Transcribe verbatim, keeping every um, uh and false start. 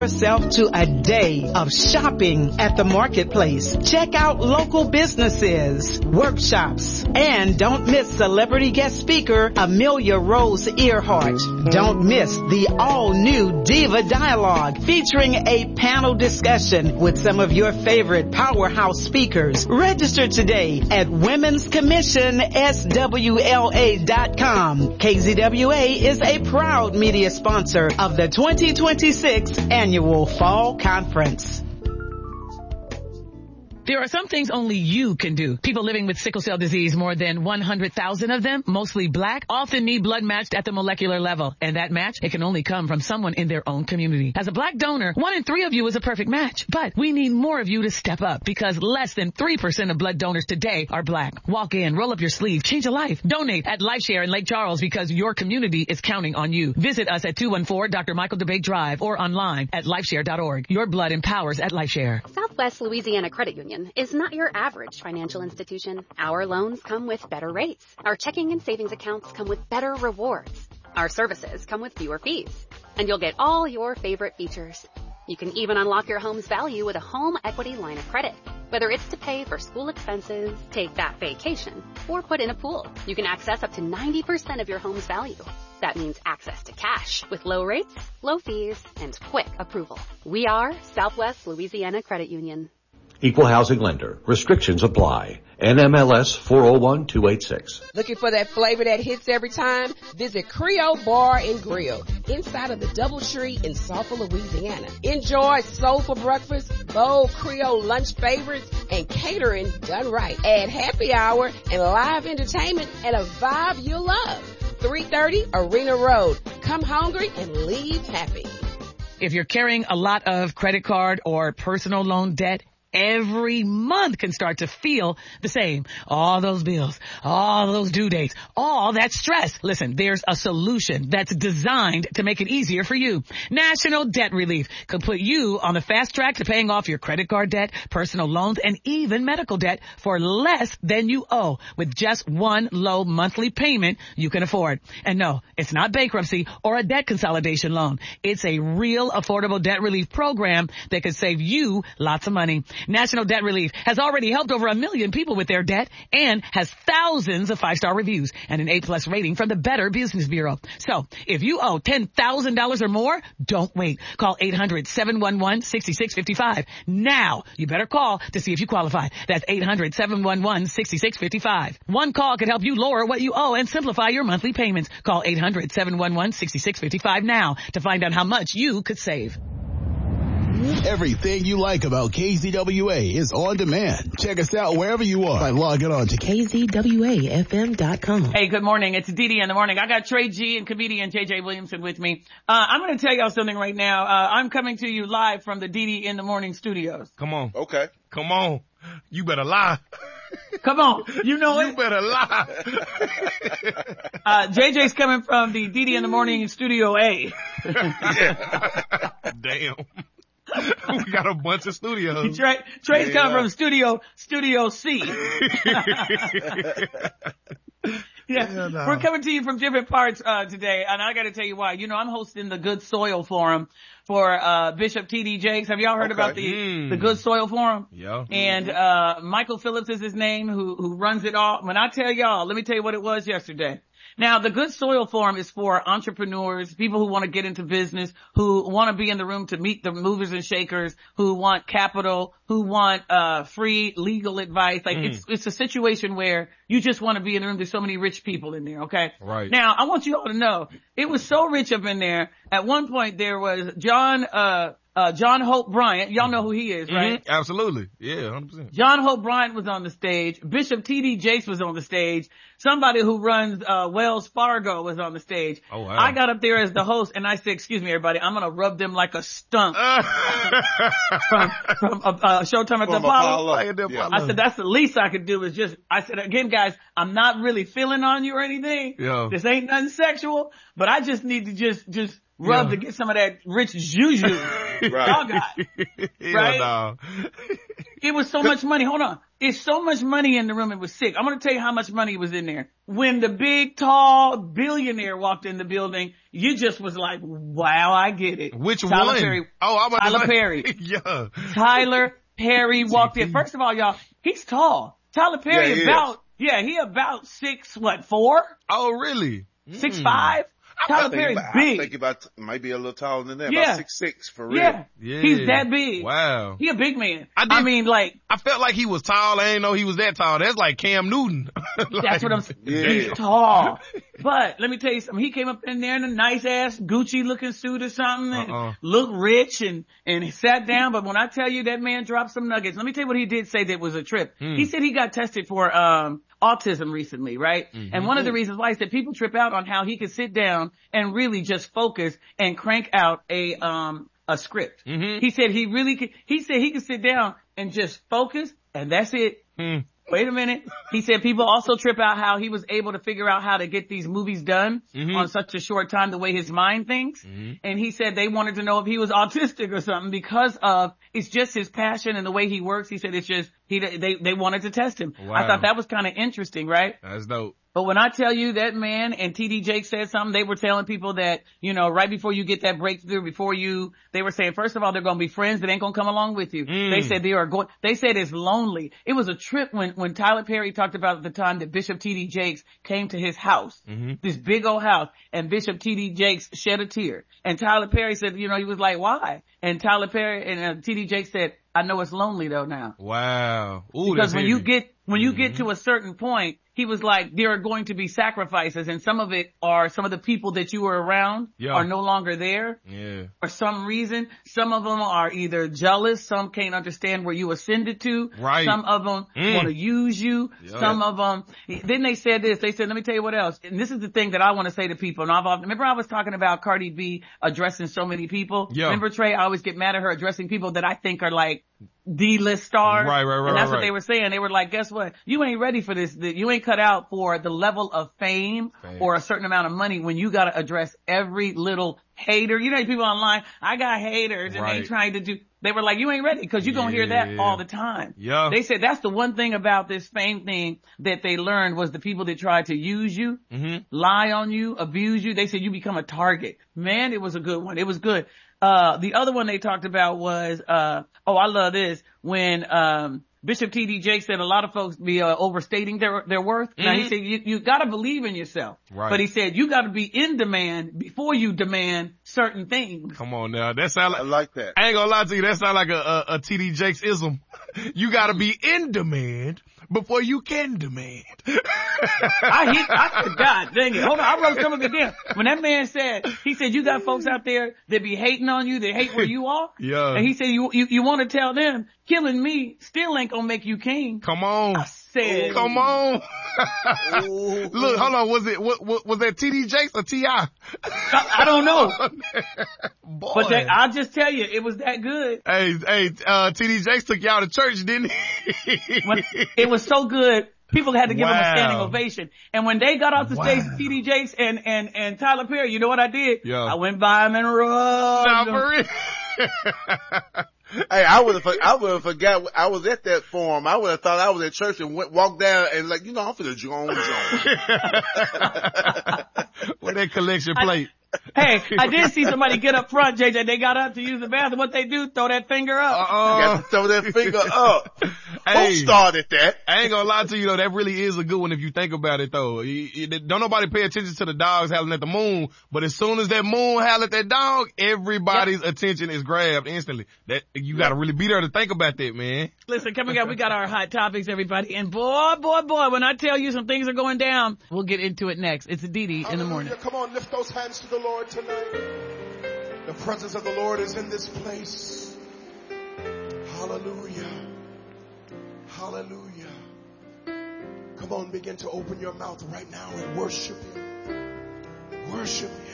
yourself to a day of shopping at the marketplace. Check out local businesses, workshops, and don't miss celebrity guest speaker Amelia Rose Earhart. Don't miss the all-new Diva Dialogue featuring a panel discussion with some of your favorite powerhouse speakers. Register today at women's commission S W L A dot com. K Z W A is a proud media sponsor of the twenty twenty-six Annual Annual Fall Conference. There are some things only you can do. People living with sickle cell disease, more than one hundred thousand of them, mostly black, often need blood matched at the molecular level. And that match, it can only come from someone in their own community. As a black donor, one in three of you is a perfect match. But we need more of you to step up because less than three percent of blood donors today are black. Walk in, roll up your sleeve, change a life. Donate at LifeShare in Lake Charles because your community is counting on you. Visit us at two one four Doctor Michael DeBake Drive or online at lifeshare dot org. Your blood empowers at LifeShare. Southwest Louisiana Credit Union is not your average financial institution. Our loans come with better rates. Our checking and savings accounts come with better rewards. Our services come with fewer fees. And you'll get all your favorite features. You can even unlock your home's value with a home equity line of credit. Whether it's to pay for school expenses, take that vacation, or put in a pool, you can access up to ninety percent of your home's value. That means access to cash with low rates, low fees, and quick approval. We are Southwest Louisiana Credit Union. Equal housing lender. Restrictions apply. N M L S four oh one two eight six. Looking for that flavor that hits every time? Visit Creole Bar and Grill inside of the Doubletree in Sulphur, Louisiana. Enjoy soulful breakfast, bold Creole lunch favorites, and catering done right. Add happy hour and live entertainment and a vibe you'll love. three thirty Arena Road. Come hungry and leave happy. If you're carrying a lot of credit card or personal loan debt, every month can start to feel the same. All those bills, all those due dates, all that stress. Listen, there's a solution that's designed to make it easier for you. National Debt Relief could put you on the fast track to paying off your credit card debt, personal loans, and even medical debt for less than you owe with just one low monthly payment you can afford. And no, it's not bankruptcy or a debt consolidation loan. It's a real affordable debt relief program that could save you lots of money. National Debt Relief has already helped over a million people with their debt and has thousands of five-star reviews and an A-plus rating from the Better Business Bureau. So if you owe ten thousand dollars or more, don't wait. Call eight hundred, seven one one, six six five five. Now, you better call to see if you qualify. That's eight hundred, seven one one, six six five five. One call could help you lower what you owe and simplify your monthly payments. Call eight hundred, seven one one, six six five five now to find out how much you could save. Everything you like about K Z W A is on demand. Check us out wherever you are by logging on to K Z W A F M dot com. Hey, good morning. It's Dee Dee in the morning. I got Trey G and comedian J J Williamson with me. Uh, I'm going to tell y'all something right now. Uh, I'm coming to you live from the Dee Dee in the Morning studios. Come on. Okay. Come on. You better lie. Come on. You know you it. You better lie. uh, J J's coming from the Dee Dee in the Morning Studio A. Damn. We got a bunch of studios. Trey, Trey's yeah. coming from Studio Studio C. Yeah, yeah no. We're coming to you from different parts uh today, and I got to tell you why. You know, I'm hosting the Good Soil Forum for uh Bishop T D Jakes. Have y'all heard okay. about the mm. the Good Soil Forum? Yeah. And uh Michael Phillips is his name, who who runs it all. When I tell y'all, let me tell you what it was yesterday. Now, the Good Soil Forum is for entrepreneurs, people who want to get into business, who want to be in the room to meet the movers and shakers, who want capital, who want uh free legal advice. Like, mm. it's it's a situation where you just want to be in the room. There's so many rich people in there, okay? Right. Now, I want you all to know, it was so rich up in there. At one point, there was John uh Uh, John Hope Bryant. Y'all know who he is, right? Mm-hmm. Absolutely. Yeah, one hundred percent. John Hope Bryant was on the stage. Bishop T D Jakes was on the stage. Somebody who runs, uh, Wells Fargo was on the stage. Oh, wow. I got up there as the host and I said, excuse me, everybody, I'm going to rub them like a stump. from, from, uh, uh Showtime at the Apollo. Apollo. Yeah. I said, that's the least I could do is just, I said, again, guys, I'm not really feeling on you or anything. Yeah. This ain't nothing sexual, but I just need to just, just, rub Yeah. to get some of that rich juju. Right. Y'all got. Hell Right? no. It was so much money. Hold on. It's so much money in the room. It was sick. I'm going to tell you how much money was in there. When the big, tall billionaire walked in the building, you just was like, wow, I get it. Which Tyler one? Perry. Oh, I'm about Tyler to say- Perry. Yeah. Tyler Perry walked in. First of all, y'all, he's tall. Tyler Perry Yeah, he about, is. yeah, he about six, what, four? Oh, really? Six, Mm. five? Tyler I think Perry's about, I big. think about might be a little taller than that. Yeah. About six six for real. Yeah. Yeah. He's that big. Wow. He a big man. I I, did- mean, like, I felt like he was tall. I didn't know he was that tall. That's like Cam Newton. Like- that's what I'm saying. Yeah. He's tall. But let me tell you something. He came up in there in a nice ass Gucci looking suit or something and Uh-uh. looked rich and, and he sat down. But when I tell you that man dropped some nuggets, let me tell you what he did say that was a trip. Hmm. He said he got tested for, um, autism recently, right? Mm-hmm. And one of the reasons why he said people trip out on how he could sit down and really just focus and crank out a, um, a script. Mhm. He said he really could, he said he could sit down and just focus and that's it. Hmm. Wait a minute. He said people also trip out how he was able to figure out how to get these movies done Mhm. on such a short time, the way his mind thinks. Mhm. And he said they wanted to know if he was autistic or something because of, it's just his passion and the way he works. He said it's just, he, they, they wanted to test him. Wow. I thought that was kind of interesting, right? That's dope. But when I tell you that man and T D Jakes said something, they were telling people that, you know, right before you get that breakthrough, before you, they were saying, first of all, they're going to be friends, but they ain't going to come along with you. Mm. They said they are going, they said it's lonely. It was a trip when, when Tyler Perry talked about the time that Bishop T D Jakes came to his house, Mhm. this big old house, and Bishop T D Jakes shed a tear. And Tyler Perry said, you know, he was like, why? And Tyler Perry and uh, T D Jakes said, I know it's lonely though now. Wow. Ooh, Because that's when you heavy. get, when you get to a certain point, he was like, there are going to be sacrifices and some of it are some of the people that you were around Yeah. are no longer there Yeah. for some reason. Some of them are either jealous. Some can't understand where you ascended to. Right. Some of them Mm. want to use you. Yeah. Some of them, then they said this, they said, let me tell you what else. And this is the thing that I want to say to people. And I've often, remember I was talking about Cardi B addressing so many people? Yeah. Remember Trey, I always get mad at her addressing people that I think are like D-list stars. Right, right, right, And that's right, what they right. were saying. They were like, guess what? You ain't ready for this. You ain't cut out for the level of fame Thanks. or a certain amount of money when you got to address every little hater. You know, people online, I got haters and they Right. trying to do, they were like, you ain't ready because you're going to hear that Yeah. all the time. Yeah. They said that's the one thing about this fame thing that they learned was the people that tried to use you, Mhm. lie on you, abuse you. They said you become a target. Man, it was a good one. It was good. Uh, the other one they talked about was, uh, oh, I love this. When, um, Bishop T D Jakes said a lot of folks be uh, overstating their their worth. Now he Mhm. said you you got to believe in yourself, Right. but he said you got to be in demand before you demand certain things. Come on now. That sound I like, like that. I ain't gonna lie to you. That sound like a, a, a T D Jakes ism. You gotta be in demand before you can demand. I hit, I said, God dang it. Hold on, I wrote some of it down. When that man said, he said, you got folks out there that be hating on you, that hate where you are. Yeah. And he said, you, you, you want to tell them, killing me still ain't gonna make you king. Come on. I said, Come on. Look, hold on. Was it, what, what, was that T D Jakes or T I? I, I don't know. Boy. But that, I'll just tell you, it was that good. Hey, hey, uh, T D Jakes took y'all to church, didn't he? When, it was so good. People had to give him a Wow. standing ovation. And when they got off the Wow. stage, T D Jakes and, and, and Tyler Perry, you know what I did? Yeah. I went by him and rubbed Nah, him. for real. Hey, I would have, I would have forgot, I was at that forum. I would have thought I was at church and went, walked down and like, you know, I'm finna join, join. With that collection plate. Hey, I did see somebody get up front, J J. They got up to use the bathroom. What they do? Throw that finger up. Uh-uh. Got to throw that finger up. Hey. Who started that? I ain't gonna lie to you though, that really is a good one if you think about it though. You- you- Don't nobody pay attention to the dogs howling at the moon, but as soon as that moon howl at that dog, everybody's attention is grabbed instantly. That, you gotta really be there to think about that, man. Listen, coming up, we got our hot topics, everybody. And boy, boy, boy, when I tell you some things are going down, we'll get into it next. It's Didi in the morning. Come on, lift those hands to the Lord tonight. The presence of the Lord is in this place. Hallelujah. Hallelujah. Come on, begin to open your mouth right now and worship Him. Worship Him.